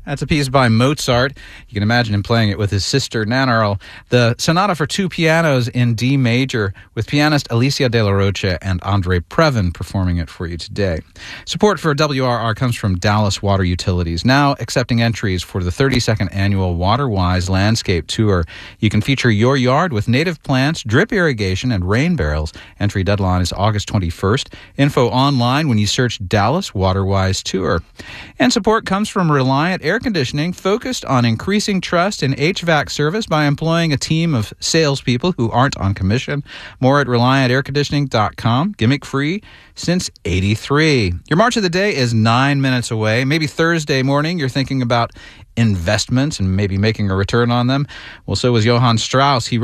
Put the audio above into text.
That's a piece by Mozart. You can imagine him playing it with his sister, Nannerl. The Sonata for two pianos in D major, with pianist Alicia De La Rocha and Andre Previn performing it for you today. Support for WRR comes from Dallas Water Utilities, now accepting entries for the 32nd annual WaterWise Landscape Tour. You can feature your yard with native plants, drip irrigation, and rain barrels. Entry deadline is August 21st. Info online when you search Dallas WaterWise Tour. And support comes from Reliant Air Conditioning, focused on increasing trust in HVAC service by employing a team of salespeople who aren't on commission. More at ReliantAirConditioning.com. Gimmick free since '83. Your March of the Day is 9 minutes away. Maybe Thursday morning you're thinking about investments and maybe making a return on them. Well, so was Johann Strauss. He